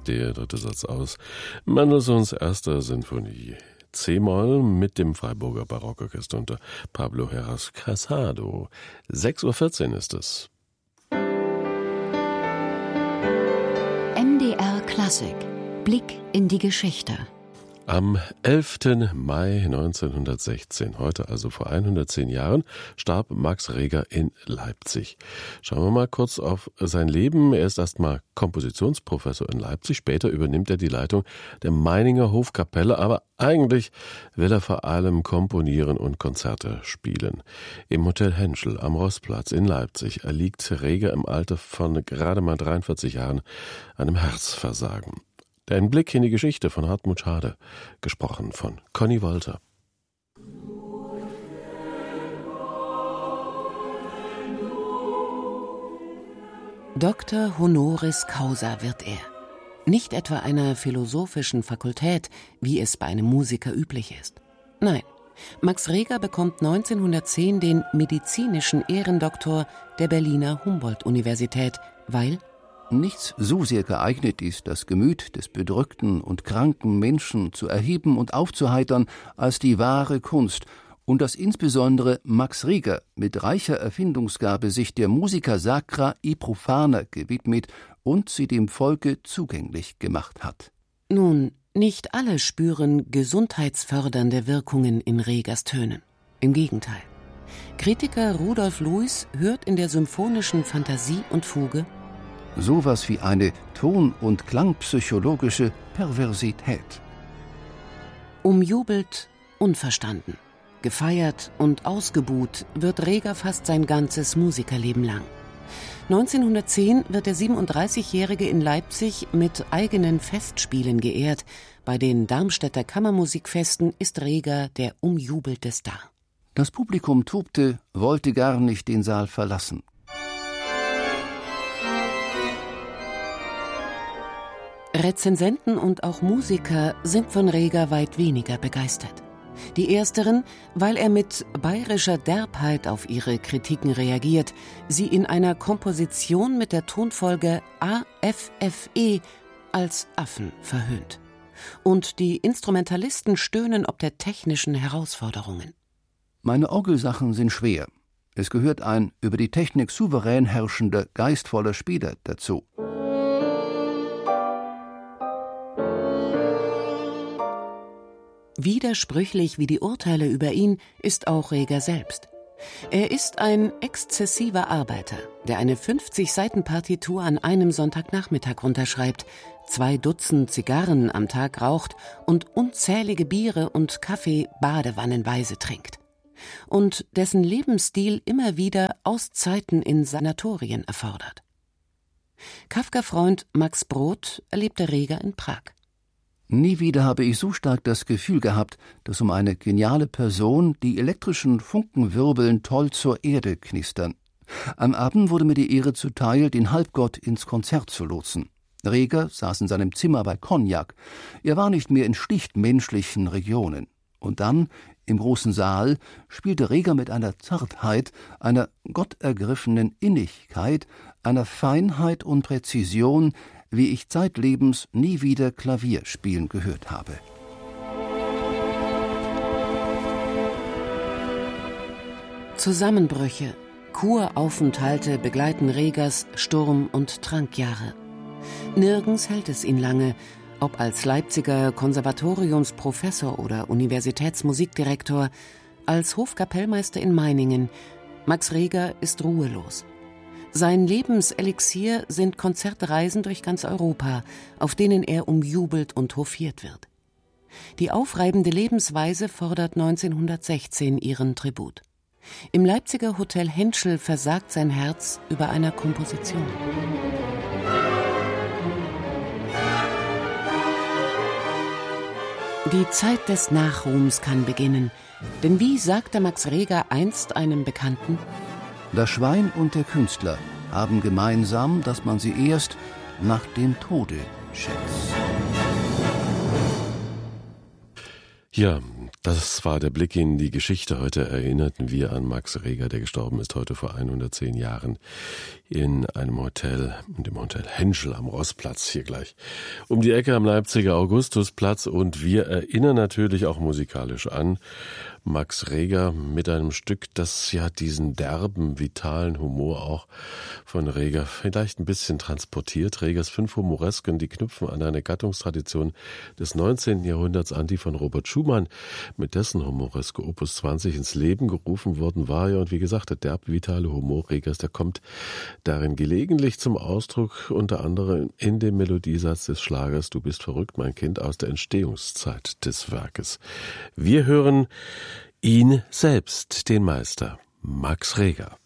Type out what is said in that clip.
der dritte Satz aus Mendelssohns erster Sinfonie. C-Moll mit dem Freiburger Barockorchester unter Pablo Heras Casado. 6:14 Uhr ist es. MDR Klassik. Blick in die Geschichte. Am 11. Mai 1916, heute also vor 110 Jahren, starb Max Reger in Leipzig. Schauen wir mal kurz auf sein Leben. Er ist erstmal Kompositionsprofessor in Leipzig. Später übernimmt er die Leitung der Meininger Hofkapelle. Aber eigentlich will er vor allem komponieren und Konzerte spielen. Im Hotel Henschel am Roßplatz in Leipzig erliegt Reger im Alter von gerade mal 43 Jahren einem Herzversagen. Ein Blick in die Geschichte von Hartmut Schade, gesprochen von Conny Wolter. Dr. Honoris Causa wird er. Nicht etwa einer philosophischen Fakultät, wie es bei einem Musiker üblich ist. Nein, Max Reger bekommt 1910 den medizinischen Ehrendoktor der Berliner Humboldt-Universität, weil nichts so sehr geeignet ist, das Gemüt des bedrückten und kranken Menschen zu erheben und aufzuheitern, als die wahre Kunst, und dass insbesondere Max Reger mit reicher Erfindungsgabe sich der Musica Sacra e Profana gewidmet und sie dem Volke zugänglich gemacht hat. Nun, nicht alle spüren gesundheitsfördernde Wirkungen in Regers Tönen. Im Gegenteil. Kritiker Rudolf Luis hört in der symphonischen Fantasie und Fuge sowas wie eine ton- und klangpsychologische Perversität. Umjubelt, unverstanden, gefeiert und ausgebuht wird Reger fast sein ganzes Musikerleben lang. 1910 wird der 37-Jährige in Leipzig mit eigenen Festspielen geehrt. Bei den Darmstädter Kammermusikfesten ist Reger der umjubelte Star. Das Publikum tobte, wollte gar nicht den Saal verlassen. Rezensenten und auch Musiker sind von Reger weit weniger begeistert. Die ersteren, weil er mit bayerischer Derbheit auf ihre Kritiken reagiert, sie in einer Komposition mit der Tonfolge A-F-F-E als Affen verhöhnt. Und die Instrumentalisten stöhnen ob der technischen Herausforderungen. Meine Orgelsachen sind schwer. Es gehört ein über die Technik souverän herrschender, geistvoller Spieler dazu. Widersprüchlich wie die Urteile über ihn ist auch Reger selbst. Er ist ein exzessiver Arbeiter, der eine 50-Seiten-Partitur an einem Sonntagnachmittag runterschreibt, 2 Dutzend Zigarren am Tag raucht und unzählige Biere und Kaffee badewannenweise trinkt. Und dessen Lebensstil immer wieder Auszeiten in Sanatorien erfordert. Kafka-Freund Max Brod erlebte Reger in Prag. Nie wieder habe ich so stark das Gefühl gehabt, dass um eine geniale Person die elektrischen Funkenwirbeln toll zur Erde knistern. Am Abend wurde mir die Ehre zuteil, den Halbgott ins Konzert zu lotsen. Reger saß in seinem Zimmer bei Cognac. Er war nicht mehr in schlicht menschlichen Regionen. Und dann, im großen Saal, spielte Reger mit einer Zartheit, einer gottergriffenen Innigkeit, einer Feinheit und Präzision, wie ich zeitlebens nie wieder Klavier spielen gehört habe. Zusammenbrüche, Kuraufenthalte begleiten Regers Sturm- und Trankjahre. Nirgends hält es ihn lange, ob als Leipziger Konservatoriumsprofessor oder Universitätsmusikdirektor, als Hofkapellmeister in Meiningen. Max Reger ist ruhelos. Sein Lebenselixier sind Konzertreisen durch ganz Europa, auf denen er umjubelt und hofiert wird. Die aufreibende Lebensweise fordert 1916 ihren Tribut. Im Leipziger Hotel Henschel versagt sein Herz über einer Komposition. Die Zeit des Nachruhms kann beginnen, denn wie sagte Max Reger einst einem Bekannten: Das Schwein und der Künstler haben gemeinsam, dass man sie erst nach dem Tode schätzt. Ja, Das war der Blick in die Geschichte. Heute erinnerten wir an Max Reger, der gestorben ist heute vor 110 Jahren in einem Hotel, dem Hotel Henschel am Rossplatz, hier gleich um die Ecke am Leipziger Augustusplatz. Und wir erinnern natürlich auch musikalisch an Max Reger mit einem Stück, das ja diesen derben, vitalen Humor auch von Reger vielleicht ein bisschen transportiert. Regers 5 Humoresken, die knüpfen an eine Gattungstradition des 19. Jahrhunderts an, die von Robert Schumann mit dessen Humoreske Opus 20 ins Leben gerufen worden war. Ja, und wie gesagt, der derb vitale Humor Regers, der kommt darin gelegentlich zum Ausdruck, unter anderem in dem Melodiesatz des Schlagers Du bist verrückt, mein Kind, aus der Entstehungszeit des Werkes. Wir hören ihn selbst, den Meister Max Reger.